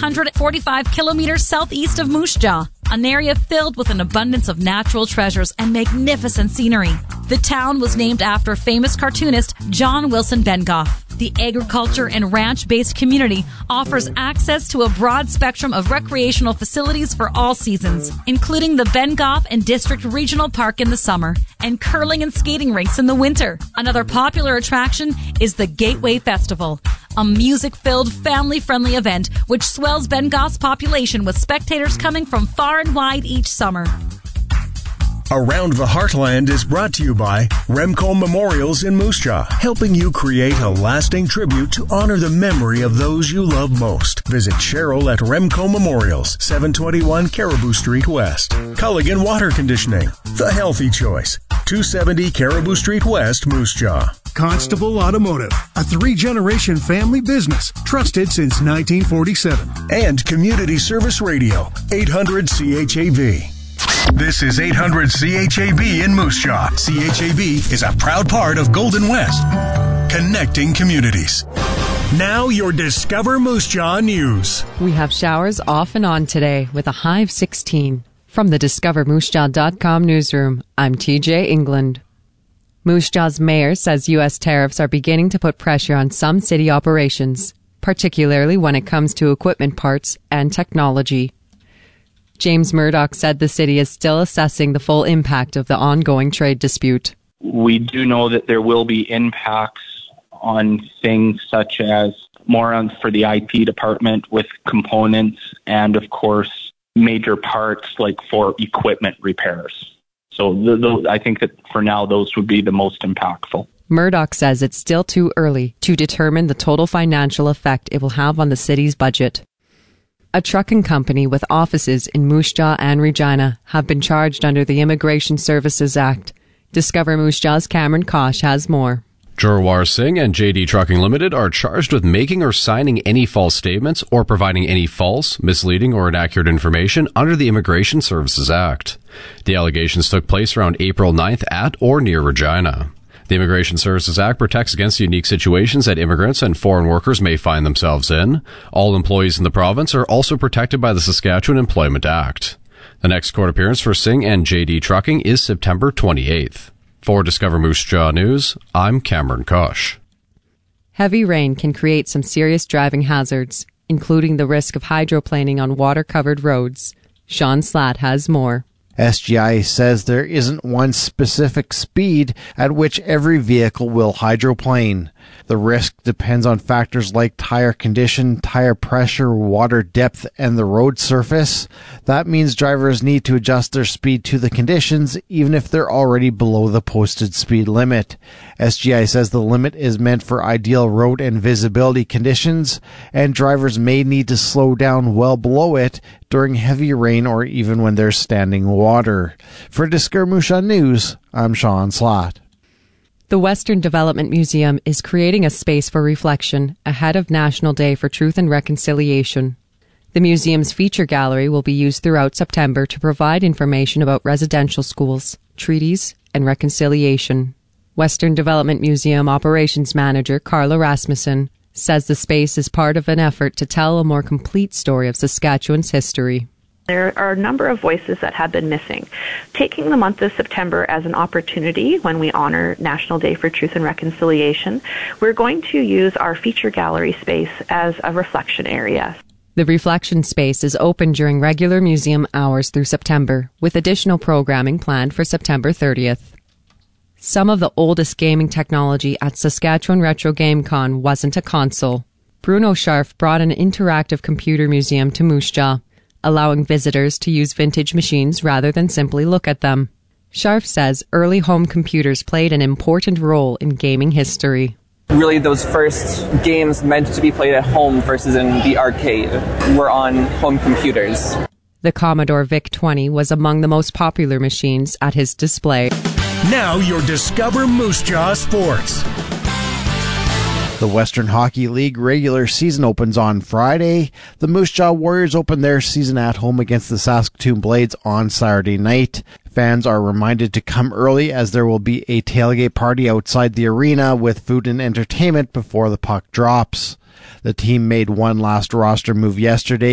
145 kilometers southeast of Moose Jaw, an area filled with an abundance of natural treasures and magnificent scenery. The town was named after famous cartoonist John Wilson Bengough. The agriculture and ranch-based community offers access to a broad spectrum of recreational facilities for all seasons, including the Bengough and District Regional Park in the summer and curling and skating rinks in the winter. Another popular attraction is the Gateway Festival, a music-filled, family-friendly event which swells Bengough's population with spectators coming from far and wide each summer. Around the Heartland is brought to you by Remco Memorials in Moose Jaw, helping you create a lasting tribute to honor the memory of those you love most. Visit Cheryl at Remco Memorials, 721 Caribou Street West. Culligan Water Conditioning, the healthy choice, 270 Caribou Street West, Moose Jaw. Constable Automotive, a three-generation family business, trusted since 1947. And Community Service Radio, 800 CHAV. This is 800 CHAB in Moose Jaw. CHAB is a proud part of Golden West, connecting communities. Now your Discover Moose Jaw news. We have showers off and on today with a high of 16. From the DiscoverMooseJaw.com newsroom, I'm TJ England. Moose Jaw's mayor says U.S. tariffs are beginning to put pressure on some city operations, particularly when it comes to equipment parts and technology. James Murdoch said the city is still assessing the full impact of the ongoing trade dispute. We do know that there will be impacts on things such as for the IT department with components and, of course, major parts like for equipment repairs. So I think that for now, those would be the most impactful. Murdoch says it's still too early to determine the total financial effect it will have on the city's budget. A trucking company with offices in Moose Jaw and Regina have been charged under the Immigration Services Act. Discover Moose Jaw's Cameron Kosh has more. Jorwar Singh and JD Trucking Limited are charged with making or signing any false statements or providing any false, misleading, or inaccurate information under the Immigration Services Act. The allegations took place around April 9th at or near Regina. The Immigration Services Act protects against unique situations that immigrants and foreign workers may find themselves in. All employees in the province are also protected by the Saskatchewan Employment Act. The next court appearance for Singh and JD Trucking is September 28th. For Discover Moose Jaw News, I'm Cameron Kosh. Heavy rain can create some serious driving hazards, including the risk of hydroplaning on water-covered roads. Sean Slatt has more. SGI says there isn't one specific speed at which every vehicle will hydroplane. The risk depends on factors like tire condition, tire pressure, water depth, and the road surface. That means drivers need to adjust their speed to the conditions, even if they're already below the posted speed limit. SGI says the limit is meant for ideal road and visibility conditions, and drivers may need to slow down well below it during heavy rain or even when there's standing water. For Discover Moose Jaw News, I'm Sean Slatt. The Western Development Museum is creating a space for reflection ahead of National Day for Truth and Reconciliation. The museum's feature gallery will be used throughout September to provide information about residential schools, treaties, and reconciliation. Western Development Museum Operations Manager Carla Rasmussen says the space is part of an effort to tell a more complete story of Saskatchewan's history. There are a number of voices that have been missing. Taking the month of September as an opportunity when we honor National Day for Truth and Reconciliation, we're going to use our feature gallery space as a reflection area. The reflection space is open during regular museum hours through September, with additional programming planned for September 30th. Some of the oldest gaming technology at Saskatchewan Retro GameCon wasn't a console. Bruno Scharf brought an interactive computer museum to Moose Jaw, allowing visitors to use vintage machines rather than simply look at them. Scharf says early home computers played an important role in gaming history. Really, those first games meant to be played at home versus in the arcade were on home computers. The Commodore VIC-20 was among the most popular machines at his display. Now your Discover Moose Jaw Sports. The Western Hockey League regular season opens on Friday. The Moose Jaw Warriors open their season at home against the Saskatoon Blades on Saturday night. Fans are reminded to come early as there will be a tailgate party outside the arena with food and entertainment before the puck drops. The team made one last roster move yesterday.